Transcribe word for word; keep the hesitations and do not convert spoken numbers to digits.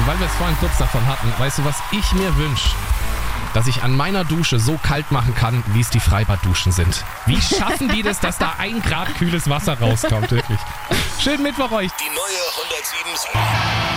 Und weil wir es vorhin kurz davon hatten, weißt du, was ich mir wünsche? Dass ich an meiner Dusche so kalt machen kann, wie es die Freibadduschen sind. Wie schaffen die das, dass da ein Grad kühles Wasser rauskommt, wirklich? Schönen Mittwoch euch. Die neue hundertsieben.